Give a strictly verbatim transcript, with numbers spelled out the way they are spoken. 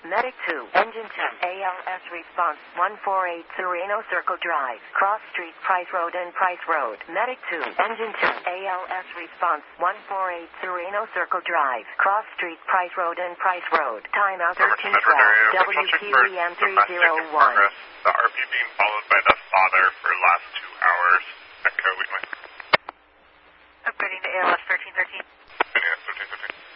Medic two, Engine ten, A L S response one four eight, Sereno Circle Drive, Cross Street, Price Road and Price Road. Medic two, Engine two, A L S response one four eight, Sereno Circle Drive, Cross Street, Price Road and Price Road. Timeout thirteen twelve, W Q E M three zero one. The R P being followed by the father for the last two hours. Echo Wheatley. Upgrading to A L S thirteen thirteen. Upgrading to thirteen thirteen.